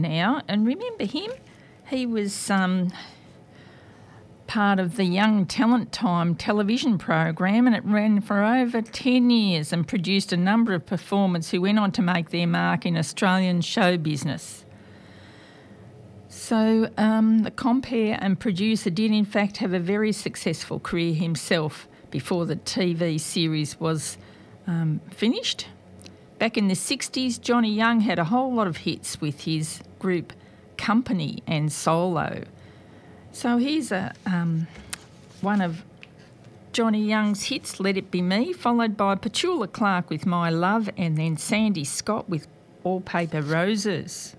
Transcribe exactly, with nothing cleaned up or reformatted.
now. And remember him? He was um, part of the Young Talent Time television program, and it ran for over ten years and produced a number of performers who went on to make their mark in Australian show business. So um, the compere and producer did in fact have a very successful career himself before the T V series was um, finished. Back in the sixties, Johnny Young had a whole lot of hits with his group Company and solo. So here's a um, one of Johnny Young's hits, Let It Be Me, followed by Petula Clark with My Love, and then Sandy Scott with All Paper Roses.